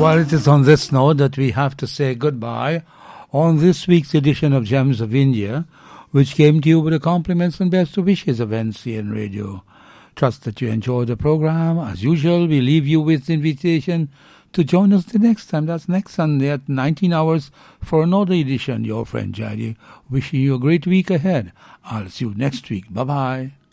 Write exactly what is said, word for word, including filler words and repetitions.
Well, it is on this note that we have to say goodbye on this week's edition of Gems of India, which came to you with the compliments and best wishes of N C N Radio. Trust that you enjoyed the program. As usual, we leave you with the invitation to join us the next time. That's next Sunday at nineteen hours for another edition. Your friend Jadi, wishing you a great week ahead. I'll see you next week. Bye-bye.